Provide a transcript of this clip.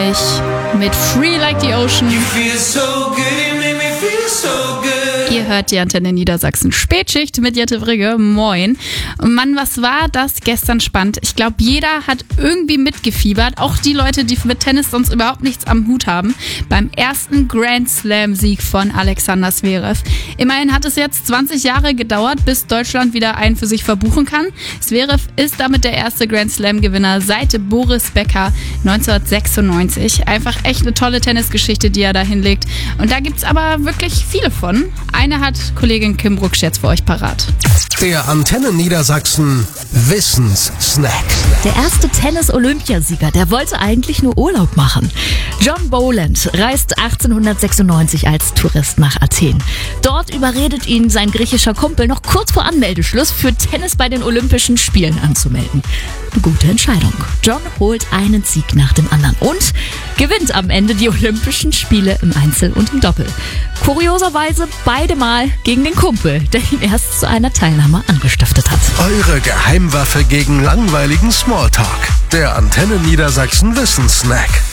nämlich mit Free Like the Ocean. Ihr hört die Antenne Niedersachsen Spätschicht mit Jette Brigge. Moin. Und Mann, was war das gestern spannend? Ich glaube, jeder hat irgendwie mitgefiebert. Auch die Leute, die mit Tennis sonst überhaupt nichts am Hut haben. Beim ersten Grand Slam-Sieg von Alexander Zverev. Immerhin hat es jetzt 20 Jahre gedauert, bis Deutschland wieder einen für sich verbuchen kann. Zverev ist damit der erste Grand Slam-Gewinner seit Boris Becker 1996. Einfach echt eine tolle Tennisgeschichte, die er da hinlegt. Und da gibt's aber wirklich viele von. Eine hat Kollegin Kim Brucksch jetzt für euch parat. Der Antenne Niedersachsen Wissenssnack. Der erste Tennis-Olympiasieger, der wollte eigentlich nur Urlaub machen. John Boland reist 1896 als Tourist nach Athen. Dort überredet ihn sein griechischer Kumpel noch kurz vor Anmeldeschluss für Tennis bei den Olympischen Spielen anzumelden. Eine gute Entscheidung. John holt einen Sieg nach dem anderen und gewinnt am Ende die Olympischen Spiele im Einzel und im Doppel. Kurioserweise beide Mal gegen den Kumpel, der ihn erst zu einer Teilnahme angestiftet hat. Eure Geheimwaffe gegen langweiligen Smalltalk. Der Antenne Niedersachsen Wissenssnack.